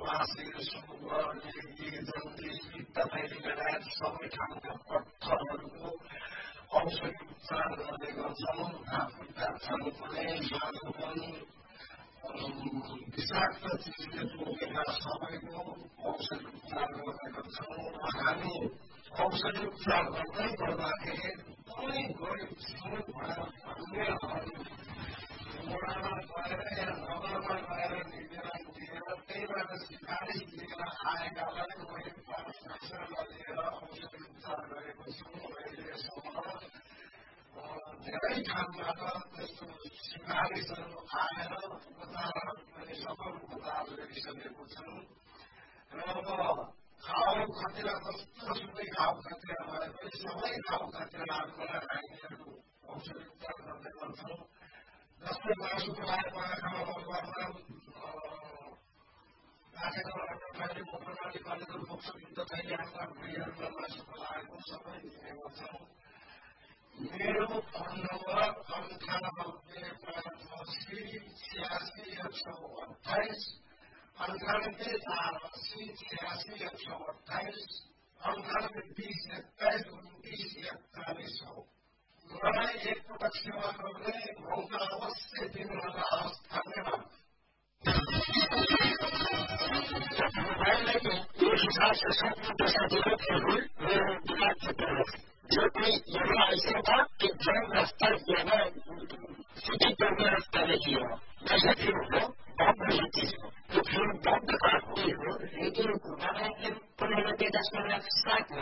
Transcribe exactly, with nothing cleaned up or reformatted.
महाशय समूहले जल्दी तपाईँले लगायत सबै ठाउँका पत्थरहरूको औषधि उपचार गर्ने गर्छौँ। आफूका छन् भने साधुवन विषाक्त चिजले टोकेका सबैको औषधि उपचार गर्ने गर्छौँ र हामी औषधि उपचार गर्दै गर्दाखेरि कुनै गरिब छौँ भनेर अन्यहरू वडामा गएर या नगरमा गएर निवेदन दिएर त्यहीबाट सिफारिस लिएर आएकालाई मैले परामर्श लिएर औषधि उपचार गरेको छु। अहिलेसम्म धेरै ठाउँबाट त्यस्तो सिफारिसहरू आएर उपचारहरू पनि सफल उपचार गरिसकेको छन् र अब घाउ खतिरा जस्तोसुकै घाउ खतिरा भए पनि सबै घाउ खतिराहरूलाई हामीहरू औषधि उपचार गर्दै गर्छौँ। जस्तो मासु पकाएको आँखामा मकवारमा काटेर अटोखाली मोटरगाडी कलेजर बोक्स युद्ध थैलिआएका भुइँहरूमा मासु पकाएको सबै दिने गर्छौँ। मेरो फोन नम्बर अन्ठानब्बे पाँच असी छ्यासी एक सौ अठाइस अन्ठानब्बे चार असी छ्यासी एक सौ अठाइस अन्ठानब्बे बिस एक्काइस उन्तिस एकचालिस हो। मलाई एकपटक सेवा गर्ने मौका अवश्य दिनुहोला। हवस्, धन्यवाद। यो हिसाब से संपूर्ण दशा दिएको थियो